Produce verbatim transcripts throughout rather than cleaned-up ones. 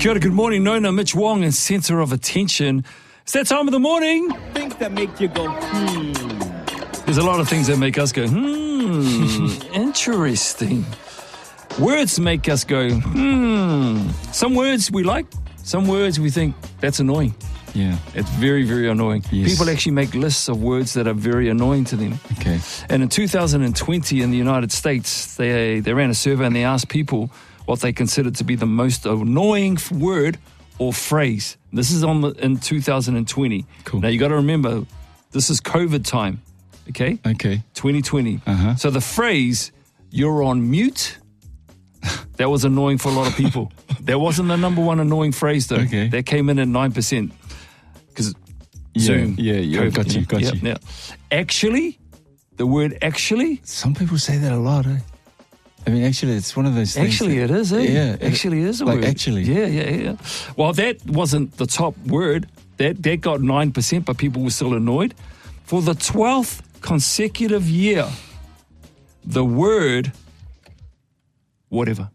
Kia ora, good morning, Nona, Mitch Wong, and Centre of Attention. It's that time of the morning. Things that make you go, hmm. There's a lot of things that make us go, hmm, interesting. Words make us go, hmm. Some words we like, some words we think, that's annoying. Yeah. It's very, very annoying. Yes. People actually make lists of words that are very annoying to them. Okay. And in two thousand twenty in the United States, they they ran a survey and they asked people what they considered to be the most annoying word or phrase. This is on the, in two thousand twenty. Cool. Now, you got to remember, this is COVID time, okay? Okay. twenty twenty. Uh-huh. So the phrase, you're on mute, that was annoying for a lot of people. That wasn't the number one annoying phrase, though. Okay. That came in at nine percent. Because Yeah, Zoom. yeah, yeah, COVID, got you, know? got Yeah, you. yeah. Actually, the word actually, Some people say that a lot, eh? I mean, actually, it's one of those things. actually that- it is, eh? Yeah. it- Actually it is a like word. actually. Yeah, yeah, yeah. Well, that wasn't the top word. That, that got nine percent, but people were still annoyed. For the twelfth consecutive year, the word whatever.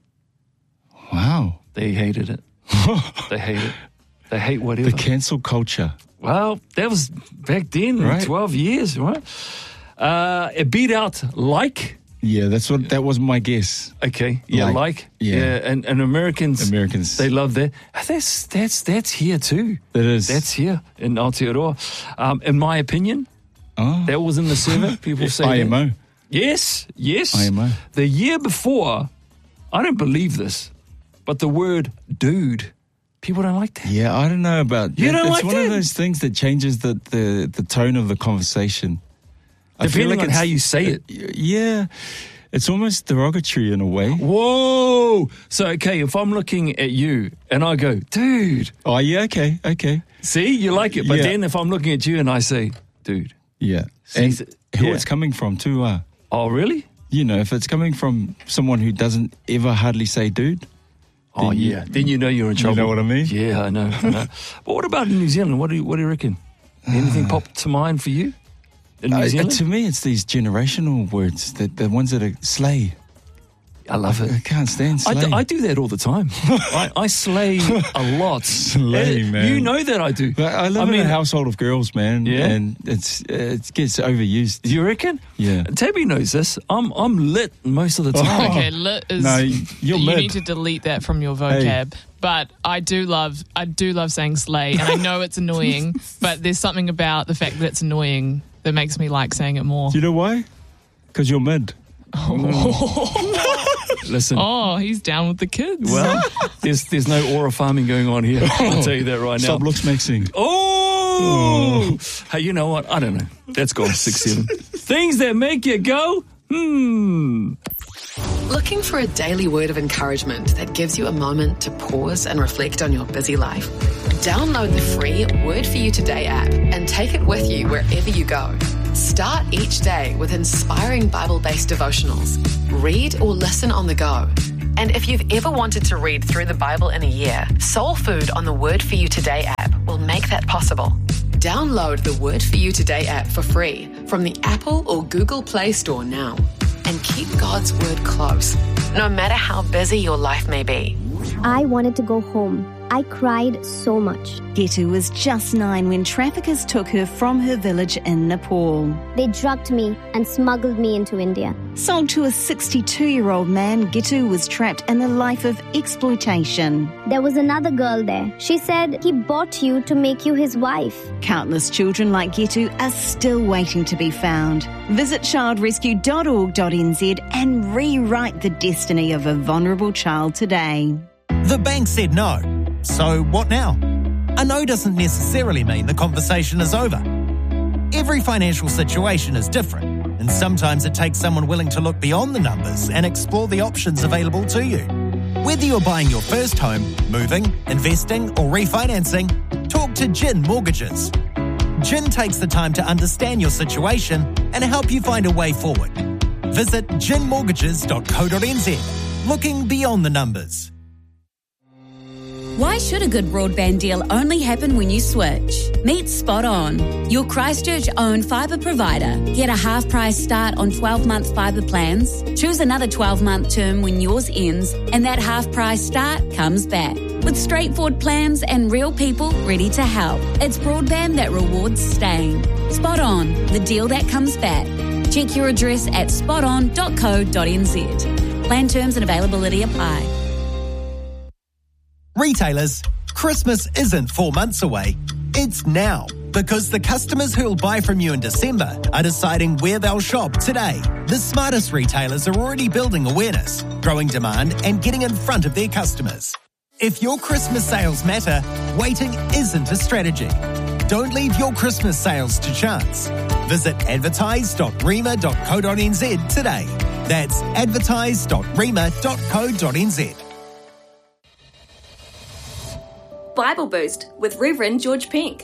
Wow. They hated it. They hate it. They hate whatever. The cancel culture. Well, that was back then, Right. twelve years, right? Uh, it beat out like. Yeah, that's what, that was my guess. Okay, yeah, like, Like, yeah. and, and Americans, Americans. they love that. That's that's that's here too. That is. That's here in Aotearoa. Um, in my opinion, Oh. that was in the survey. People say I M O. that. Yes, yes. I M O. The year before, I don't believe this, but the word dude, people don't like that. Yeah, I don't know about You that. don't It's like one that? of those things that changes the, the, the tone of the conversation. I feel Depending on it's- how you say it. Yeah. It's almost derogatory in a way. Whoa! So, okay, if I'm looking at you and I go, dude, Oh, yeah, okay, okay. see, you like it. But Yeah. then if I'm looking at you and I say, dude, Yeah. See, And so- who yeah. it's coming from too, uh, oh, really? you know, if it's coming from someone who doesn't ever hardly say dude. Oh, Then you- yeah. Then you know you're in You trouble. know what I mean? Yeah, I know. I know. But what about in New Zealand? What do you, what do you reckon? Anything pop to mind for you in New Uh, Zealand? to me, it's these generational words, that the ones that are slay. I love I it. can't stand I slay. do, I do that all the time. I, I slay a lot. Slay, Uh, man. You know that I do. But I live I in mean- a household of girls, man. Yeah? And it's it gets overused. You reckon? Yeah. Tabby knows this. I'm I'm lit most of the time. Okay, lit is No, you're you mid. need to delete that from your vocab. But I do love I do love saying slay, and I know it's annoying, but there's something about the fact that it's annoying that makes me like saying it more. Do you know why? Because you're mid. Listen. Oh, he's down with the kids. Well, there's there's no aura farming going on here. I'll tell you that right now. Stop looks mixing. Oh! Hey, you know what? I don't know. That's gone six, seven. Things that make you go, hmm. Looking for a daily word of encouragement that gives you a moment to pause and reflect on your busy life? Download the free Word For You Today app and take it with you wherever you go. Start each day with inspiring Bible-based devotionals. Read or listen on the go. And if you've ever wanted to read through the Bible in a year, Soul Food on the Word For You Today app will make that possible. Download the Word For You Today app for free from the Apple or Google Play Store now. And keep God's Word close, no matter how busy your life may be. I wanted to go home. I cried so much. Getu was just nine when traffickers took her from her village in Nepal. They drugged me and smuggled me into India. Sold to a sixty-two-year-old man, Getu was trapped in a life of exploitation. There was another girl there. She said he bought you to make you his wife. Countless children like Getu are still waiting to be found. Visit child rescue dot org dot n z and rewrite the destiny of a vulnerable child today. The bank said no. So what now? A no doesn't necessarily mean the conversation is over. Every financial situation is different, and sometimes it takes someone willing to look beyond the numbers and explore the options available to you. Whether you're buying your first home, moving, investing, or refinancing, talk to Gin Mortgages. Gin takes the time to understand your situation and help you find a way forward. Visit gin mortgages dot co dot n z. Looking beyond the numbers. Why should a good broadband deal only happen when you switch? Meet Spot On, your Christchurch-owned fibre provider. Get a half-price start on twelve-month fibre plans. Choose another twelve-month term when yours ends, and that half-price start comes back. With straightforward plans and real people ready to help. It's broadband that rewards staying. Spot On, the deal that comes back. Check your address at spot on dot co dot n z. Plan terms and availability apply. Retailers, Christmas isn't four months away. It's now, because the customers who'll buy from you in December are deciding where they'll shop today. The smartest retailers are already building awareness, growing demand, and getting in front of their customers. If your Christmas sales matter, waiting isn't a strategy. Don't leave your Christmas sales to chance. Visit advertise dot rema dot co dot n z today. That's advertise dot rema dot co dot n z. Bible Boost with Reverend George Pink.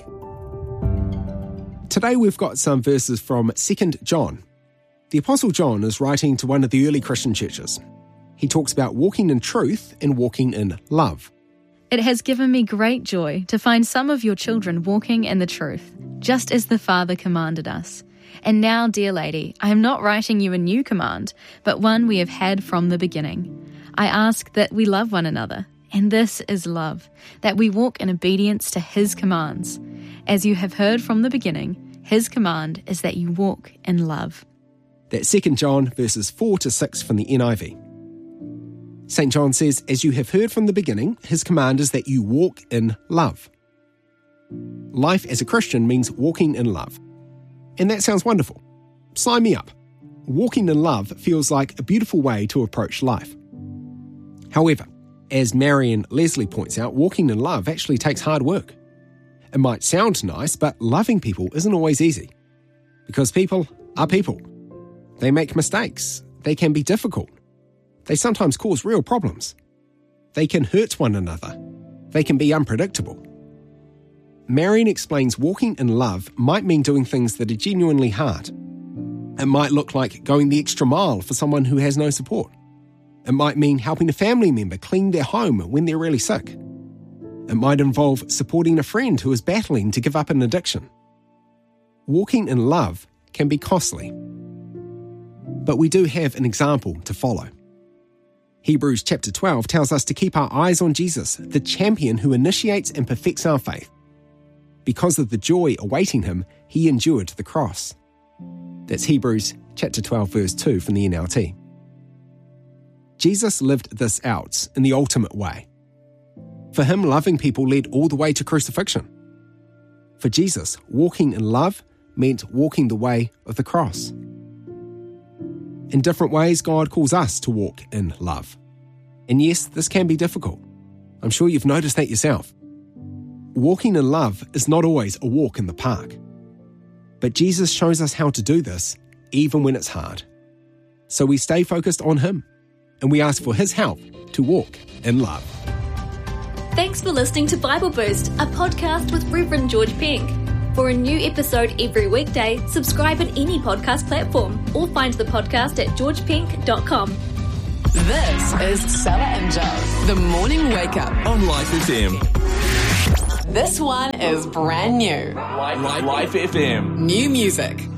Today we've got some verses from Second John. The Apostle John is writing to one of the early Christian churches. He talks about walking in truth and walking in love. It has given me great joy to find some of your children walking in the truth, just as the Father commanded us. And now, dear lady, I am not writing you a new command, but one we have had from the beginning. I ask that we love one another. And this is love, that we walk in obedience to His commands. As you have heard from the beginning, His command is that you walk in love. That's Second John verses four to six from the N I V. Saint John says, as you have heard from the beginning, His command is that you walk in love. Life as a Christian means walking in love. And that sounds wonderful. Sign me up. Walking in love feels like a beautiful way to approach life. However, as Marion Leslie points out, walking in love actually takes hard work. It might sound nice, but loving people isn't always easy. Because people are people. They make mistakes. They can be difficult. They sometimes cause real problems. They can hurt one another. They can be unpredictable. Marion explains walking in love might mean doing things that are genuinely hard. It might look like going the extra mile for someone who has no support. It might mean helping a family member clean their home when they're really sick. It might involve supporting a friend who is battling to give up an addiction. Walking in love can be costly. But we do have an example to follow. Hebrews chapter twelve tells us to keep our eyes on Jesus, the champion who initiates and perfects our faith. Because of the joy awaiting him, he endured the cross. That's Hebrews chapter twelve verse two from the N L T. Jesus lived this out in the ultimate way. For him, loving people led all the way to crucifixion. For Jesus, walking in love meant walking the way of the cross. In different ways, God calls us to walk in love. And yes, this can be difficult. I'm sure you've noticed that yourself. Walking in love is not always a walk in the park. But Jesus shows us how to do this, even when it's hard. So we stay focused on him, and we ask for his help to walk in love. Thanks for listening to Bible Boost, a podcast with Reverend George Pink. For a new episode every weekday, subscribe at any podcast platform or find the podcast at george pink dot com. This is Stella and Joe, the morning wake up on Life F M. This one is brand new. Life, Life, Life F M. New music.